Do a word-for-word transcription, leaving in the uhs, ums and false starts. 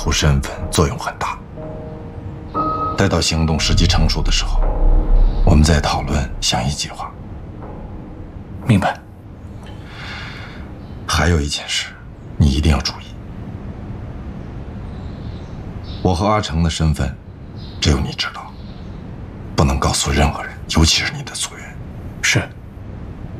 护身份作用很大。待到行动时机成熟的时候，我们再讨论详细计划。 明白。 还有一件事，你一定要注意。我和阿成的身份，只有你知道，不能告诉任何人，尤其是你的组员。